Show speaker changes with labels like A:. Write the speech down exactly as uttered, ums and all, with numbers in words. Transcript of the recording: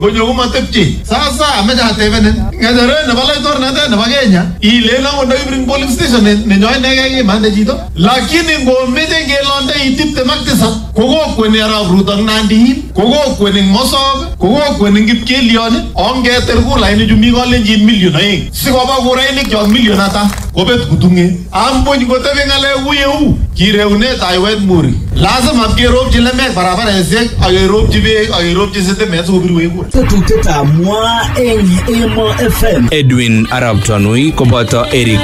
A: Gonyo kumatepchi. Sasa ameja atebenen. Ngajare ne balai tor nade ne bagenya. Ile na ngondo ibring police station ne nyoy nege mande jito. Lakini ngomete ngelonde itipte maktisa. Kogo kweni ara brutang nandi. Kogo kweni mosob. Kogo kweni kipkelione. Onge terku laini jumi golenjin million aeng. Sikoba kuraini kyok million ata. Kobet kutunge. Ambony kotebe ngale uyeu. Kireune taiwet muri. Lazima apkerob jilemek barabara esek. Agerob jibe agerob jisete meso biruwe kur.
B: Tetuteta mwa eng Emo F M.
C: Edwin Arab Tanui koboto Eric